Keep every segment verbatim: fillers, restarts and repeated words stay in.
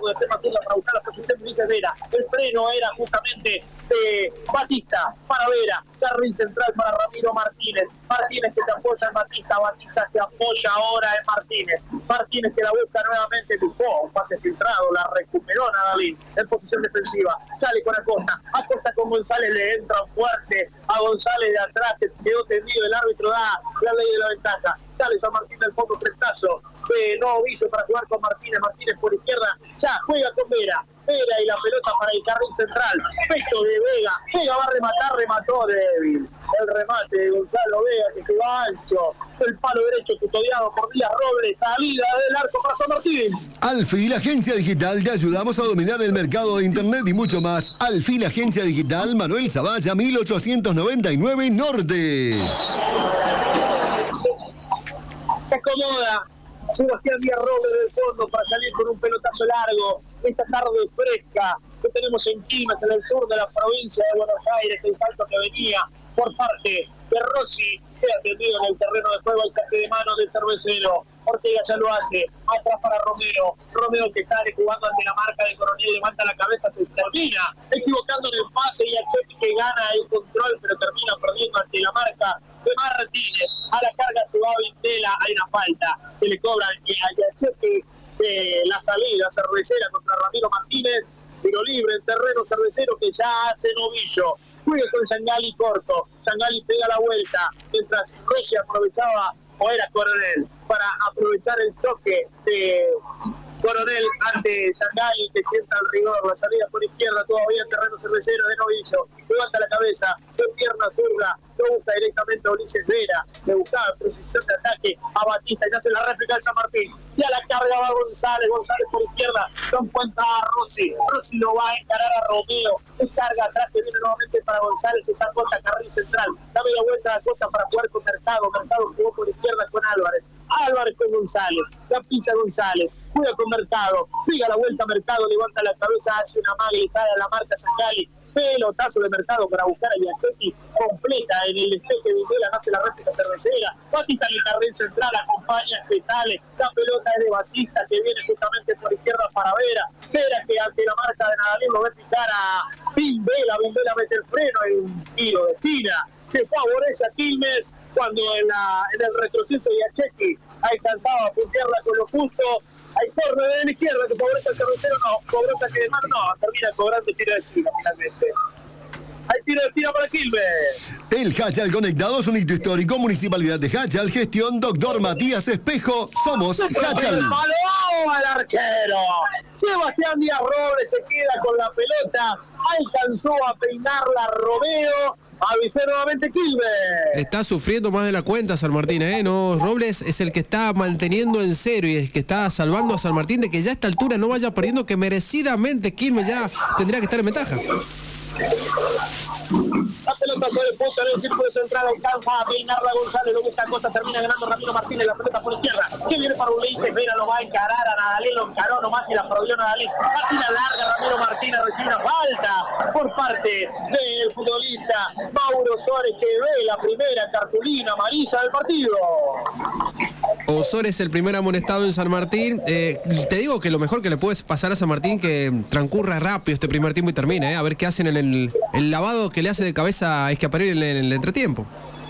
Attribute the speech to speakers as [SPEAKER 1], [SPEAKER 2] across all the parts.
[SPEAKER 1] largo de Tema Zurda para buscar la posición de Ulises Vera. El freno era justamente de Batista para Vera. Carril central para Ramiro Martínez. Martínez que se apoya en Batista. Batista se apoya ahora en Martínez. Martínez que la busca nuevamente. Buscó un pase filtrado. La recuperó Nadalín en posición defensiva. Sale con Acosta. Acosta con González le entra fuerte a González de atrás. Que quedó tendido. El árbitro da la ley de la ventaja. Sale San Martín del fondo. Prestazo de Novillo para jugar con Martínez. Martínez por izquierda. Ya juega con Vera. Vera y la pelota para el carril central. Pecho de Vega. Vega va a rematar, remató débil. El remate de Gonzalo Vega que se va ancho. El palo derecho custodiado por Díaz Robles. Salida del arco para San Martín.
[SPEAKER 2] Alfil, agencia digital, te ayudamos a dominar el mercado de internet y mucho más. Alfil, agencia digital, Manuel Zavalla, mil ochocientos noventa y nueve Norte.
[SPEAKER 1] Se acomoda Sebastián Díaz Robles del fondo para salir con un pelotazo largo. Esta tarde fresca que tenemos en Quilmes, en el sur de la provincia de Buenos Aires, el salto que venía por parte de Rossi, que ha atendido en el terreno de juego el saque de mano del cervecero. Ortega ya lo hace, atrás para Romeo. Romeo que sale jugando ante la marca de Coronel, levanta la cabeza, se termina equivocando en el pase y Achetti que gana el control, pero termina perdiendo ante la marca de Martínez. A la carga se va Vintela, hay una falta que le cobran a Achetti eh, la salida cervecera contra Ramiro Martínez, tiro libre en terreno cervecero que ya hace Novillo. Juega con Sangali corto, Sangali pega la vuelta, mientras Reyes aprovechaba, o era Coronel, para aprovechar el choque de Coronel ante Sangali que sienta el rigor. La salida por izquierda todavía en terreno cervecero de Novillo. Levanta la cabeza, de pierna zurda, lo busca directamente a Ulises Vera. Le buscaba en posición de ataque a Batista y hace la réplica de San Martín. Y a la carga va González, González por izquierda, lo encuentra a Rossi. Rossi lo va a encarar a Romeo. Carga atrás que viene nuevamente para González, está Costa, carril central. Dame la vuelta a Costa para jugar con Mercado. Mercado jugó por izquierda con Álvarez. Álvarez con González. La pisa González. Juega con Mercado. Pega la vuelta Mercado, levanta la cabeza, hace una magia y sale a la marca Sangali. Pelotazo de Mercado para buscar a Giachetti, completa en el despeje de Vintela, hace la réplica cervecera. Batista en el carril central, acompaña a Petale. La pelota es de Batista que viene justamente por izquierda para Vera. Vera que ante la marca de Nadalín lo ve picar a Vintela. Vintela mete el freno en un tiro de esquina que favorece a Quilmes cuando en, la, en el retroceso Giachetti alcanzaba a puntearla con lo justo. Hay córner de la izquierda que favorece al cervecero, no, cobrosa que de mano, no, termina cobrando tiro de esquina finalmente. Hay tiro de esquina para Quilmes.
[SPEAKER 2] El Hachal Conectado es un hito histórico. Municipalidad de Hachal, gestión doctor Matías Espejo. Somos Hachal.
[SPEAKER 1] ¡Paló al arquero! Sebastián Díaz Robles se queda con la pelota. Alcanzó a peinarla Romeo. Avisé nuevamente Quilmes.
[SPEAKER 3] Está sufriendo más de la cuenta San Martín, ¿eh? No, Robles es el que está manteniendo en cero y es que está salvando a San Martín de que ya a esta altura no vaya perdiendo, que merecidamente Quilmes ya tendría que estar en ventaja.
[SPEAKER 1] La pelota se disputa en el círculo central, alcanza a peinarla González, lo busca Costa, termina ganando Ramiro Martínez, la pelota por izquierda, que viene para Ulises Vera, lo va a encarar a Nadalín, lo encaró nomás y la prohibió Nadalín, partida larga, Ramiro Martínez recibe una falta por parte del futbolista Mauro Suárez, que ve la primera cartulina amarilla del partido.
[SPEAKER 3] Osores el primer amonestado en San Martín. Eh, te digo que lo mejor que le puedes pasar a San Martín que transcurra rápido este primer tiempo y termine, ¿eh? A ver qué hacen en el, el lavado que le hace de cabeza a Escaparelli en el, en el entretiempo.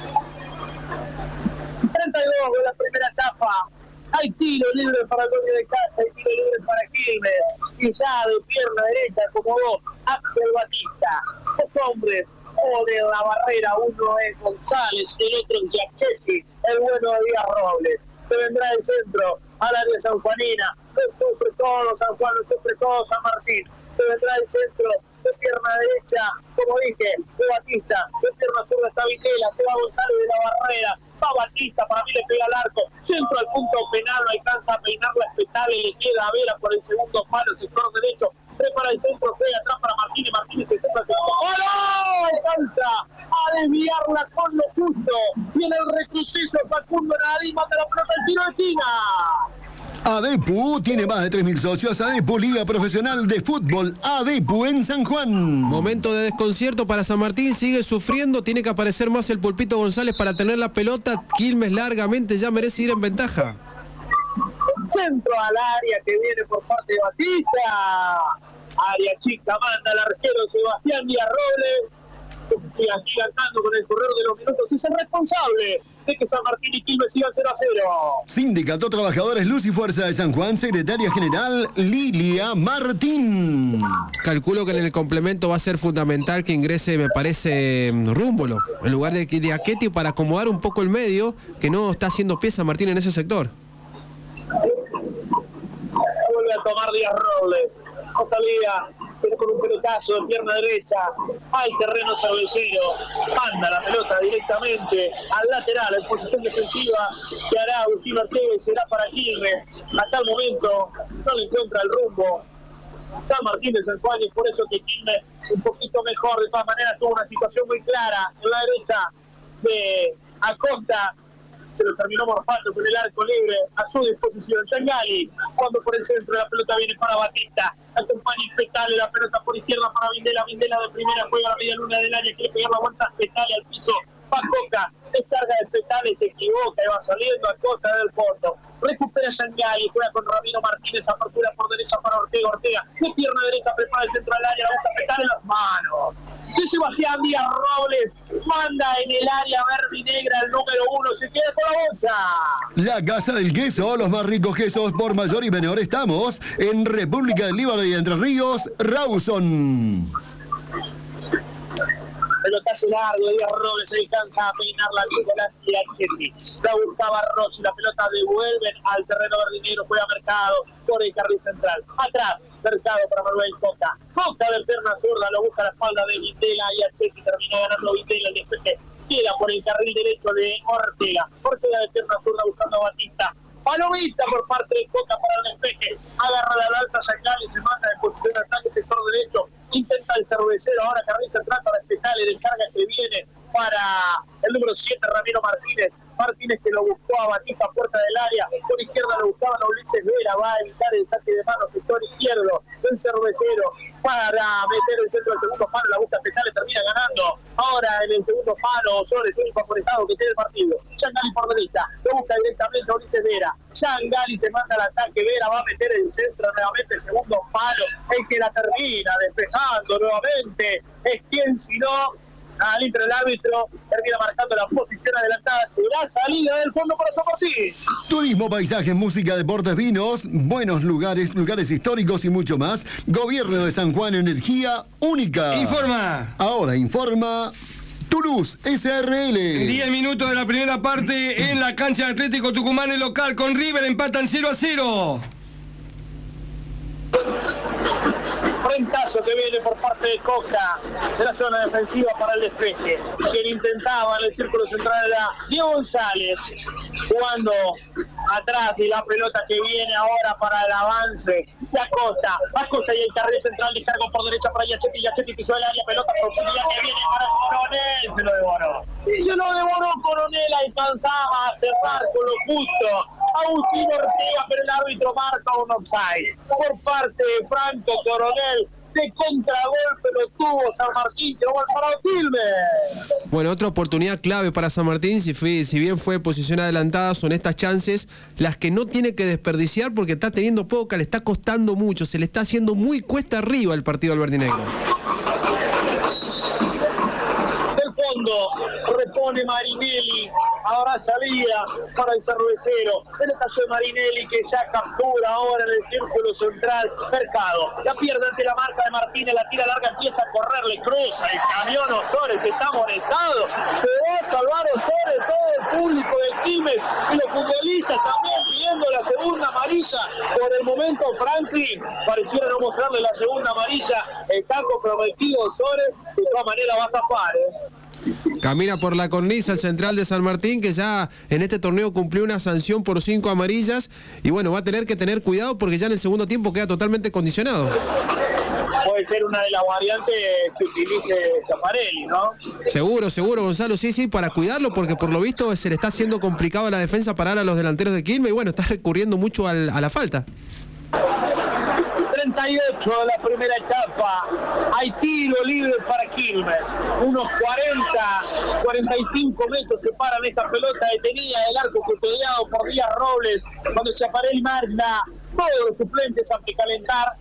[SPEAKER 1] treinta y dos de la primera etapa. Hay tiro libre para el dueño de casa, hay tiro libre para Quilmes. Y ya de pierna derecha acomodó Axel Batista. Dos hombres de la barrera, uno es González, el otro es Giachetti, el bueno de Díaz Robles. Se vendrá del centro al área sanjuanina. Lo sufre todo San Juan, lo sufre todo San Martín. Se vendrá del centro de pierna derecha, como dije, de Batista. De pierna zurda está Vintela, se va González de la barrera. Va Batista, para mí le pega al arco. Centro al punto penal, no alcanza a peinar la espetable y le queda a Vera por el segundo palo, sector derecho. Prepara el centro, juega atrás para Martínez. Martínez se centra al segundo palo. Alcanza a desviarla con lo justo. Tiene el retroceso Facundo Nadalín, mata la pelota al tiro de esquina.
[SPEAKER 2] ADEPU tiene más de tres mil socios. ADEPU, Liga Profesional de Fútbol. ADEPU en San Juan.
[SPEAKER 3] Momento de desconcierto para San Martín. Sigue sufriendo. Tiene que aparecer más el Pulpito González para tener la pelota. Quilmes largamente ya merece ir en ventaja.
[SPEAKER 1] centro al área que viene por parte de Batista. Área chica, manda el arquero Sebastián Díaz Robles, que se siga gigantando con el correr de los minutos. Es el responsable de que San Martín y Quilmes sigan cero a cero.
[SPEAKER 2] Sindicato Trabajadores Luz y Fuerza de San Juan, secretaria general Lilia Martín.
[SPEAKER 3] Calculo que en el complemento va a ser fundamental que ingrese, me parece, Rúmbolo, en lugar de, de Aketti, para acomodar un poco el medio, que no está haciendo pieza Martín en ese sector.
[SPEAKER 1] Vuelve a tomar Díaz Robles. No salía, se ve con un pelotazo de pierna derecha al terreno cervecero. Manda la pelota directamente al lateral en posición defensiva que hará Agustín Ortega y será para Quilmes. Hasta el momento no le encuentra el rumbo San Martín de San Juan, y es por eso que Quilmes un poquito mejor. De todas maneras tuvo una situación muy clara en la derecha de Acosta. Se lo terminó morfando con el arco libre a su disposición. Sangali, cuando por el centro la pelota viene para Batista. Acompaña Petale, la pelota por izquierda para Vindela. Vindela de primera juega a la media luna del área. Quiere pegar la vuelta a Petale al piso. Pacoca, descarga de Petale, se equivoca y va saliendo a costa del fondo. Recupera Sangali, juega con Ramiro Martínez. Apertura por derecha para Ortega. Ortega, de pierna derecha, prepara el centro del área. La busca Petale en las manos. Y Sebastián Díaz Robles manda en el área verde y negra el número uno. Se queda con la bocha.
[SPEAKER 2] La Casa del Queso, los más ricos quesos por mayor y menor. Estamos en República del Líbano y Entre Ríos, Rawson.
[SPEAKER 1] Pelotazo largo de Díaz Robles, se alcanza a peinar la Nicolás y Achetti. La buscaba Rossi, la pelota devuelven al terreno verdinero, juega Mercado por el carril central. Atrás, Mercado para Manuel Coca. Coca de pierna zurda, lo busca a la espalda de Vindela y Achetti, termina ganando Vindela, el despeje queda por el carril derecho de Ortega. Ortega de pierna zurda buscando a Batista. Palomita por parte de Coca para el despeje. Agarra la lanza Sangali, se manda en posición de ataque, sector derecho. Intenta el cervecero, ahora carril central para Petale, descarga que viene para el número siete, Ramiro Martínez. Martínez que lo buscó a Batista, puerta del área. Por izquierda lo buscaban a Ulises Vera, va a evitar el saque de mano, sector izquierdo del cervecero para meter el centro del segundo palo. La busca Petale, termina ganando. Ahora en el segundo palo, Osores, único aportado que tiene el partido. Sangali por derecha, lo busca directamente a Ulises Vera. Sangali se manda al ataque, Vera va a meter el centro nuevamente, segundo palo. El que la termina despejando nuevamente es quien, si no, al inter el árbitro termina marcando la posición adelantada. Será salida del fondo para San Martín.
[SPEAKER 2] Turismo, paisajes, música, deportes, vinos, buenos lugares, lugares históricos y mucho más. Gobierno de San Juan, energía única.
[SPEAKER 4] Informa.
[SPEAKER 2] Ahora informa Toulouse S R L.
[SPEAKER 4] diez minutos de la primera parte en la cancha de Atlético Tucumán, el local con River, empatan cero a cero.
[SPEAKER 1] Frentazo que viene por parte de Coca de la zona defensiva para el despeje. Quien intentaba en el círculo central era Diego González, jugando atrás, y la pelota que viene ahora para el avance de Acosta. Acosta y el carril central, descargo por derecha para Yachetti. Yachetti pisó el área, pelota profundidad que viene para Coronel. Se lo devoró. Y se lo devoró Coronel, alcanzaba a cerrar con lo justo Agustín Ortega, pero el árbitro marca un offside por parte de Franco Coronel. De contragolpe lo tuvo San Martín, que va para Quilmes.
[SPEAKER 3] Bueno, otra oportunidad clave para San Martín, si, fue, si bien fue posición adelantada, son estas chances las que no tiene que desperdiciar, porque está teniendo poca, le está costando mucho, se le está haciendo muy cuesta arriba el partido al verdinegro.
[SPEAKER 1] Del fondo repone Marinelli, ahora salida para el cervecero. El caso de Marinelli, que ya captura ahora en el círculo central. Mercado, ya pierde ante la marca de Martínez, la tira larga, empieza a correr, le cruza el camión. Osores está molestado, se va a salvar Osores, todo el público de Quilmes y los futbolistas también pidiendo la segunda amarilla. Por el momento Franklin pareciera no mostrarle la segunda amarilla, está comprometido Osores, de todas maneras va a zafar, ¿eh?
[SPEAKER 3] Camina por la cornisa el central de San Martín, que ya en este torneo cumplió una sanción por cinco amarillas, y bueno, va a tener que tener cuidado porque ya en el segundo tiempo queda totalmente condicionado.
[SPEAKER 1] Puede ser una de las variantes que utilice Chaparelli, ¿no?
[SPEAKER 3] Seguro, seguro, Gonzalo, sí, sí, para cuidarlo, porque por lo visto se le está haciendo complicado a la defensa parar a los delanteros de Quilmes, y bueno, está recurriendo mucho al, a la falta.
[SPEAKER 1] treinta treinta y ocho de la primera etapa. Hay tiro libre para Quilmes. Unos cuarenta, cuarenta y cinco metros separan esta pelota detenida del arco custodiado por Díaz Robles. Cuando Chaparelli manda todos los suplentes a precalentar